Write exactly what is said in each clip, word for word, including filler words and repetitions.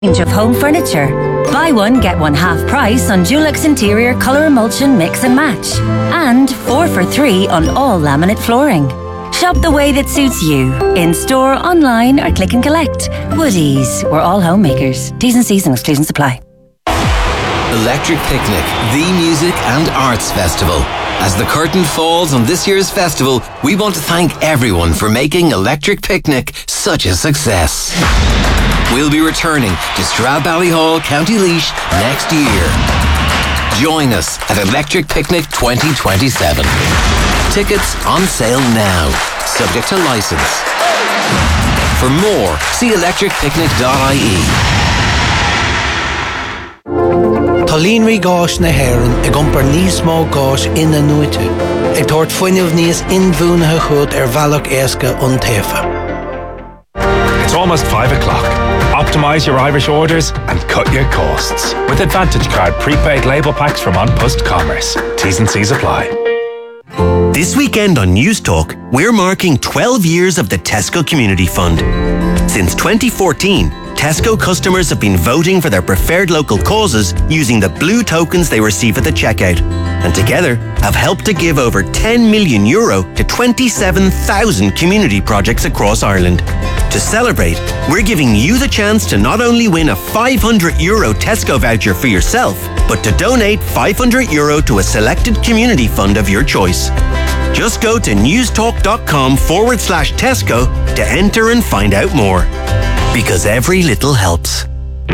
Range of home furniture. Buy one, get one half price on Dulux Interior Colour Emulsion Mix and Match. And four for three on all laminate flooring. Shop the way that suits you. In store, online or click and collect. Woodies. We're all homemakers. T's and C's and exclusions apply. Electric Picnic, the music and arts festival. As the curtain falls on this year's festival, we want to thank everyone for making Electric Picnic such a success. We'll be returning to Stradbally County Laois next year. Join us at Electric Picnic twenty twenty-seven. Tickets on sale now, subject to licence. For more, see electric picnic dot I E. Tolínri gáis na hÉireann ag iompar níos mó gáis ina nuite. Ag tabhairt foiineamh níos inmhúnathe chud ar bhealach éasca ón taofa. It's almost five o'clock. Optimise your Irish orders and cut your costs with Advantage Card prepaid label packs from On Post Commerce. T's and C's apply. This weekend on News Talk, we're marking twelve years of the Tesco Community Fund. Since twenty fourteen, Tesco customers have been voting for their preferred local causes using the blue tokens they receive at the checkout, and together have helped to give over ten million euro to twenty-seven thousand community projects across Ireland. To celebrate, we're giving you the chance to not only win a five hundred euro Tesco voucher for yourself, but to donate five hundred euro to a selected community fund of your choice. Just go to newstalk.com forward slash Tesco to enter and find out more. Because every little helps.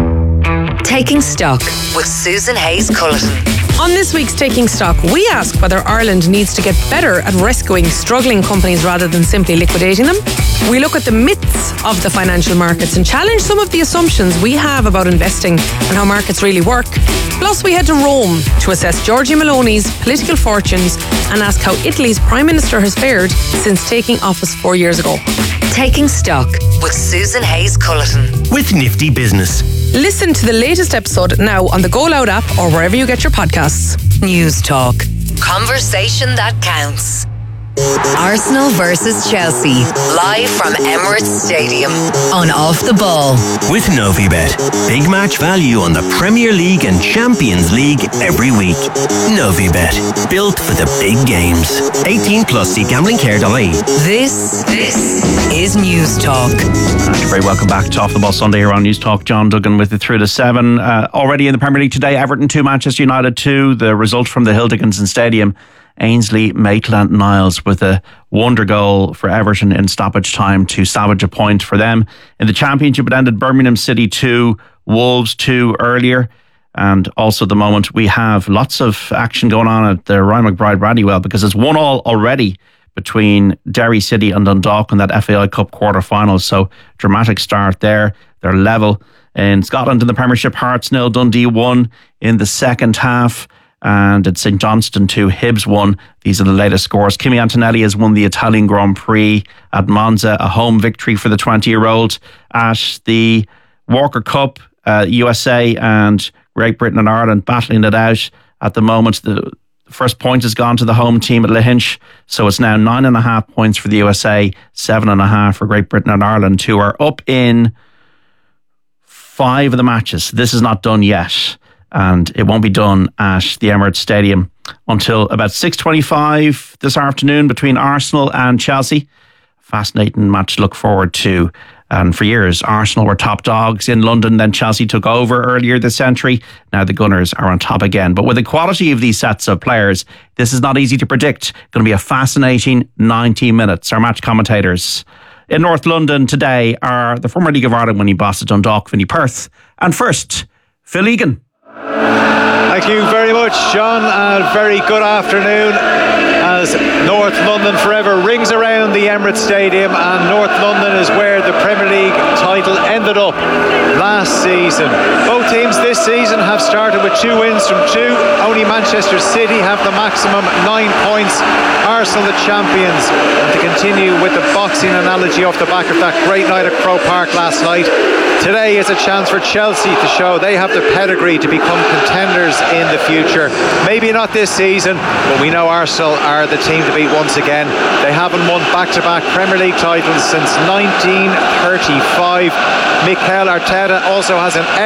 Taking Stock with Susan Hayes-Culleton. On this week's Taking Stock, we ask whether Ireland needs to get better at rescuing struggling companies rather than simply liquidating them. We look at the myths of the financial markets and challenge some of the assumptions we have about investing and how markets really work. Plus, we head to Rome to assess Giorgia Meloni's political fortunes and ask how Italy's Prime Minister has fared since taking office four years ago. Taking Stock with Susan Hayes-Culleton. With Nifty Business. Listen to the latest episode now on the Go Loud app or wherever you get your podcasts. News Talk. Conversation that counts. Arsenal versus Chelsea, live from Emirates Stadium on Off the Ball. With Novibet. Big match value on the Premier League and Champions League every week. Novibet. Built for the big games. eighteen plus, see gambling care dot I E. This, this is News Talk. And very welcome back to Off the Ball Sunday here on News Talk. John Duggan with you through to seven. Uh, already in the Premier League today, Everton two, Manchester United two. The result from the Hill Dickinson Stadium. Ainsley Maitland-Niles with a wonder goal for Everton in stoppage time to salvage a point for them. In the Championship, it ended Birmingham City two, Wolves two earlier. And also at the moment, we have lots of action going on at the Ryan McBride Brandywell because it's one all already between Derry City and Dundalk in that F A I Cup quarter-final. So dramatic start there. They're level. In Scotland in the Premiership, Hearts nil, Dundee one in the second half. And at St Johnstone two, Hibs one. These are the latest scores. Kimi Antonelli has won the Italian Grand Prix at Monza, a home victory for the twenty-year-old. At the Walker Cup, uh, U S A and Great Britain and Ireland battling it out at the moment. The first point has gone to the home team at Lahinch, so it's now nine and a half points for the U S A, seven and a half for Great Britain and Ireland, who are up in five of the matches. This is not done yet. And it won't be done at the Emirates Stadium until about six twenty-five this afternoon between Arsenal and Chelsea. Fascinating match to look forward to. And for years, Arsenal were top dogs in London, then Chelsea took over earlier this century. Now the Gunners are on top again. But with the quality of these sets of players, this is not easy to predict. Going to be a fascinating ninety minutes. Our match commentators in North London today are the former League of Ireland winning boss at Dundalk, Vinnie Perth. And first, Phil Egan. Thank you very much, John, and very good afternoon as North London forever rings around the Emirates Stadium, and North London is where the Premier League title ended up last season. Both teams this season have started with two wins from two. Only Manchester City have the maximum nine points. Arsenal the champions. And to continue with the boxing analogy off the back of that great night at Croke Park last night, Today is a chance for Chelsea to show they have the pedigree to become contenders in the future. Maybe not this season, but we know Arsenal are the team to beat once again. They haven't won back-to-back Premier League titles since nineteen thirty-five. Mikel Arteta also has an